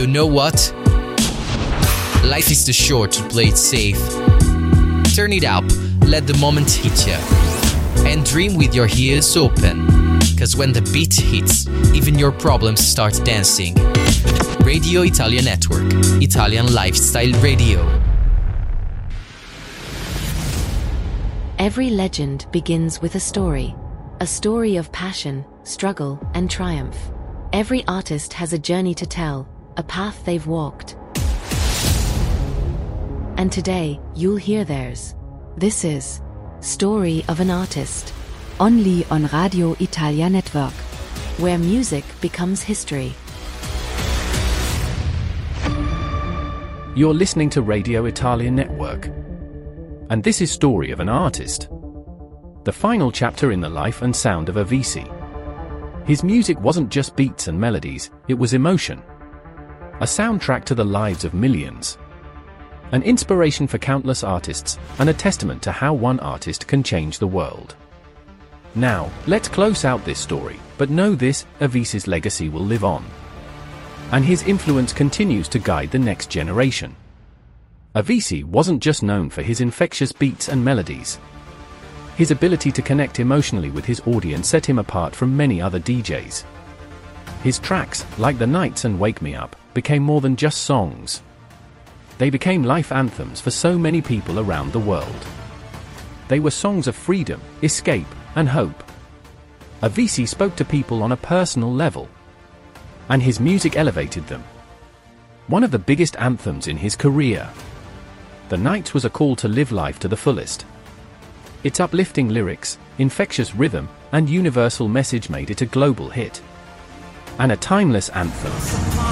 You know what? Life is too short to play it safe. Turn it up, let the moment hit ya. And dream with your ears open. Cause when the beat hits, even your problems start dancing. Radio Italia Network, Italian Lifestyle Radio. Every legend begins with a story of passion, struggle, and triumph. Every artist has a journey to tell, a path they've walked. And today, you'll hear theirs. This is Story of an Artist. Only on Radio Italia Network, where music becomes history. You're listening to Radio Italia Network. And this is Story of an Artist. The final chapter in the life and sound of Avicii. His music wasn't just beats and melodies, it was emotion. A soundtrack to the lives of millions. An inspiration for countless artists, and a testament to how one artist can change the world. Now, let's close out this story, but know this, Avicii's legacy will live on. And his influence continues to guide the next generation. Avicii wasn't just known for his infectious beats and melodies. His ability to connect emotionally with his audience set him apart from many other DJs. His tracks, like The Nights and Wake Me Up, became more than just songs. They became life anthems for so many people around the world. They were songs of freedom, escape, and hope. Avicii spoke to people on a personal level. And his music elevated them. One of the biggest anthems in his career. The Nights was a call to live life to the fullest. Its uplifting lyrics, infectious rhythm, and universal message made it a global hit. And a timeless anthem.